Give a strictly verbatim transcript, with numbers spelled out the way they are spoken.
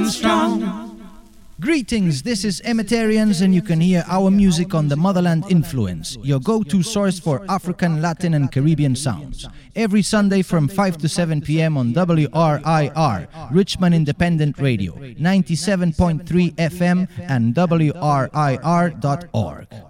too strong. Greetings, this is Emetarians, and you can hear our music on the Motherland Influence, your go-to source for African, Latin and Caribbean sounds. Every Sunday from five to seven p.m. on W R I R, Richmond Independent Radio, ninety-seven point three F M and W R I R dot org.